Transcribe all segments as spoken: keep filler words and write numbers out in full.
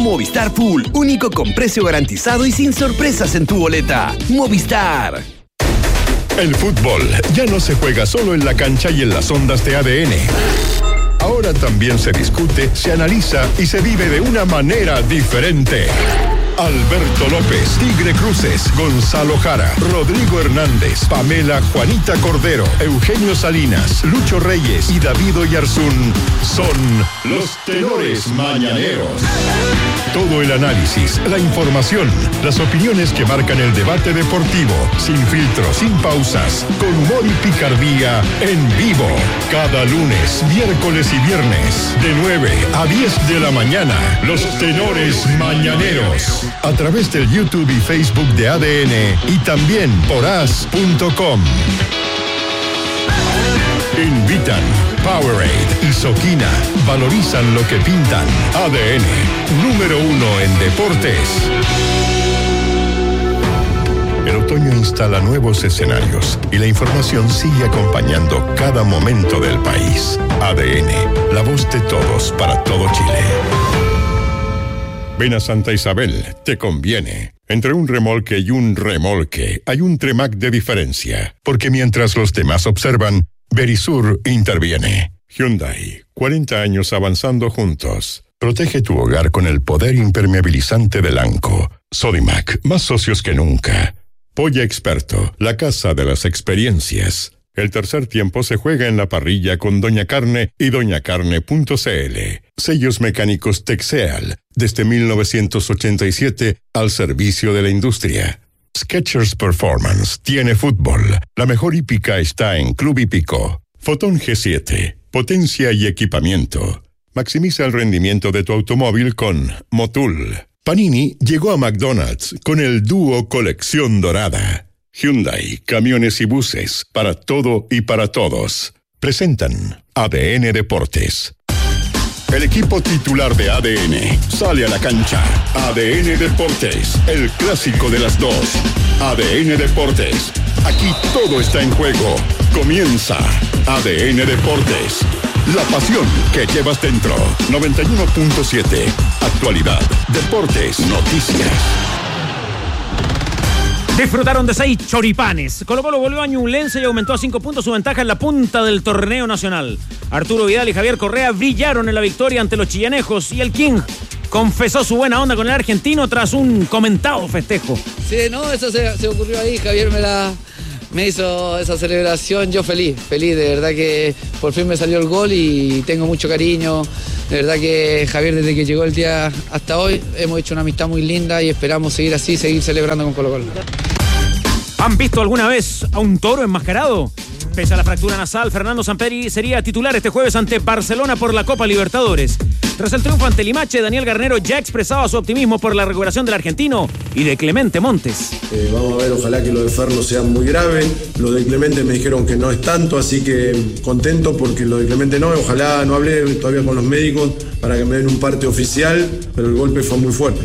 Movistar Full, único con precio garantizado y sin sorpresas en tu boleta. Movistar. El fútbol ya no se juega solo en la cancha y en las ondas de A D N. Ahora también se discute, se analiza y se vive de una manera diferente. Alberto López, Tigre Cruces, Gonzalo Jara, Rodrigo Hernández, Pamela Juanita Cordero, Eugenio Salinas, Lucho Reyes y David Oyarzún son los tenores mañaneros. Todo el análisis, la información, las opiniones que marcan el debate deportivo, sin filtros, sin pausas, con humor y picardía, en vivo. Cada lunes, miércoles y viernes, de nueve a diez de la mañana, los tenores mañaneros. A través del YouTube y Facebook de A D N y también por as punto com. Invitan Powerade y Soquina. Valorizan lo que pintan. A D N, número uno en deportes. El otoño instala nuevos escenarios y la información sigue acompañando cada momento del país. A D N, la voz de todos para todo Chile. Ven a Santa Isabel, te conviene. Entre un remolque y un remolque hay un Tremac de diferencia, porque mientras los demás observan, Verisur interviene. Hyundai, cuarenta años avanzando juntos. Protege tu hogar con el poder impermeabilizante del ANCO. Sodimac, más socios que nunca. Polla Experto, la casa de las experiencias. El tercer tiempo se juega en la parrilla con Doña Carne y doña carne punto c l. Sellos mecánicos Texeal, desde mil novecientos ochenta y siete al servicio de la industria. Skechers Performance tiene fútbol. La mejor hípica está en Club Hípico. Fotón G siete, potencia y equipamiento. Maximiza el rendimiento de tu automóvil con Motul. Panini llegó a McDonald's con el dúo Colección Dorada. Hyundai, camiones y buses, para todo y para todos. Presentan A D N Deportes. El equipo titular de A D N sale a la cancha. A D N Deportes, el clásico de las dos. A D N Deportes, aquí todo está en juego. Comienza A D N Deportes. La pasión que llevas dentro. noventa y uno punto siete. Actualidad, deportes, noticias. Disfrutaron de seis choripanes. Colo-Colo volvió a Ñublense y aumentó a cinco puntos su ventaja en la punta del torneo nacional. Arturo Vidal y Javier Correa brillaron en la victoria ante los chillanejos y el King confesó su buena onda con el argentino tras un comentado festejo. Sí, no, eso se, se ocurrió ahí. Javier me la... Me hizo esa celebración, yo feliz, feliz, de verdad que por fin me salió el gol y tengo mucho cariño. De verdad que Javier, desde que llegó el día hasta hoy, hemos hecho una amistad muy linda y esperamos seguir así, seguir celebrando con Colo-Colo. ¿Han visto alguna vez a un toro enmascarado? Pese a la fractura nasal, Fernando Samperi sería titular este jueves ante Barcelona por la Copa Libertadores. Tras el triunfo ante Limache, Daniel Garnero ya expresaba su optimismo por la recuperación del argentino y de Clemente Montes. Eh, vamos a ver, ojalá que lo de Fer no sea muy grave. Lo de Clemente me dijeron que no es tanto, así que contento porque lo de Clemente no. Ojalá no hablé todavía con los médicos para que me den un parte oficial, pero el golpe fue muy fuerte.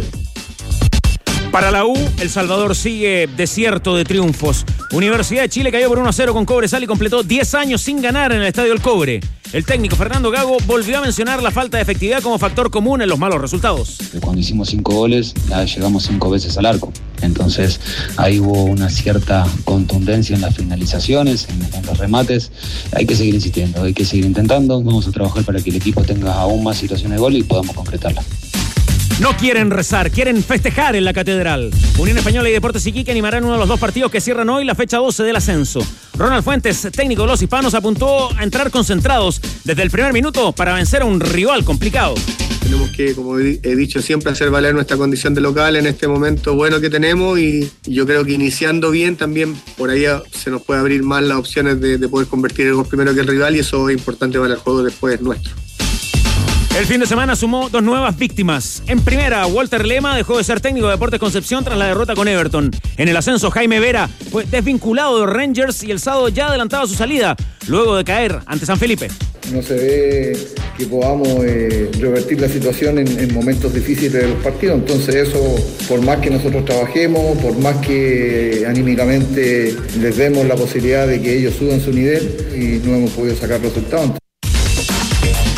Para la U, El Salvador sigue desierto de triunfos. Universidad de Chile cayó por uno a cero con Cobresal y completó diez años sin ganar en el Estadio El Cobre. El técnico Fernando Gago volvió a mencionar la falta de efectividad como factor común en los malos resultados. Cuando hicimos cinco goles, ya llegamos cinco veces al arco. Entonces, ahí hubo una cierta contundencia en las finalizaciones, en, en los remates. Hay que seguir insistiendo, hay que seguir intentando. Vamos a trabajar para que el equipo tenga aún más situaciones de gol y podamos concretarla. No quieren rezar, quieren festejar en la Catedral. Unión Española y Deportes Iquique animarán uno de los dos partidos que cierran hoy la fecha doce del ascenso. Ronald Fuentes, técnico de los hispanos, apuntó a entrar concentrados desde el primer minuto para vencer a un rival complicado. Tenemos que, como he dicho siempre, hacer valer nuestra condición de local en este momento bueno que tenemos y yo creo que iniciando bien también por ahí se nos puede abrir más las opciones de, de poder convertir el gol primero que el rival y eso es importante para el juego después nuestro. El fin de semana sumó dos nuevas víctimas. En primera, Walter Lema dejó de ser técnico de Deportes Concepción tras la derrota con Everton. En el ascenso, Jaime Vera fue desvinculado de Rangers y el sábado ya adelantaba su salida, luego de caer ante San Felipe. No se ve que podamos eh, revertir la situación en, en momentos difíciles de los partidos. Entonces eso, por más que nosotros trabajemos, por más que anímicamente les demos la posibilidad de que ellos suban su nivel y no hemos podido sacar resultados.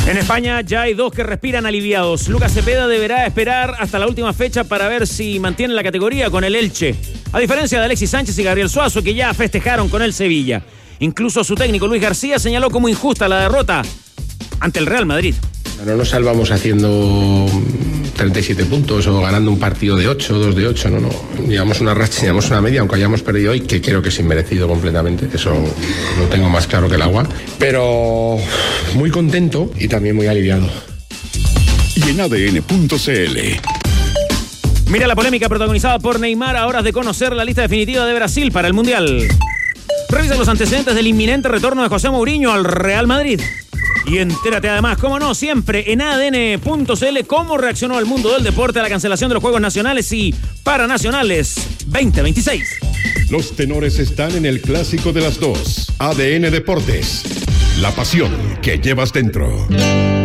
En España ya hay dos que respiran aliviados. Lucas Cepeda deberá esperar hasta la última fecha para ver si mantiene la categoría con el Elche. A diferencia de Alexis Sánchez y Gabriel Suazo, que ya festejaron con el Sevilla. Incluso su técnico Luis García señaló como injusta la derrota ante el Real Madrid. No nos salvamos haciendo treinta y siete puntos o ganando un partido de ocho, dos de ocho, no, no. Llevamos una racha, llevamos una media, aunque hayamos perdido hoy, que creo que es inmerecido completamente. Eso lo tengo más claro que el agua. Pero muy contento y también muy aliviado. Y en A D N punto C L. Mira la polémica protagonizada por Neymar a horas de conocer la lista definitiva de Brasil para el Mundial. Revisa los antecedentes del inminente retorno de José Mourinho al Real Madrid. Y entérate además, como no, siempre en A D N punto C L cómo reaccionó el mundo del deporte a la cancelación de los Juegos Nacionales y Paranacionales veinte veintiséis. Los tenores están en el clásico de las dos. A D N Deportes. La pasión que llevas dentro.